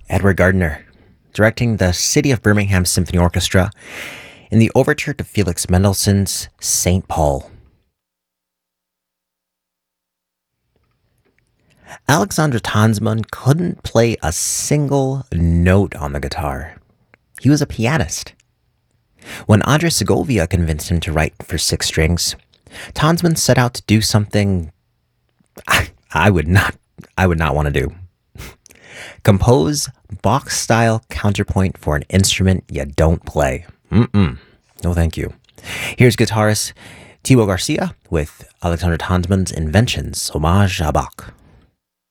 Edward Gardner, directing the City of Birmingham Symphony Orchestra in the overture to Felix Mendelssohn's St. Paul. Alexander Tanzmann couldn't play a single note on the guitar. He was a pianist. When Andres Segovia convinced him to write for 6 strings, Tanzmann set out to do something I would not want to do. Compose Bach-style counterpoint for an instrument you don't play. No thank you. Here's guitarist Thibaut Garcia with Alexander Tanzmann's Inventions, Hommage à Bach.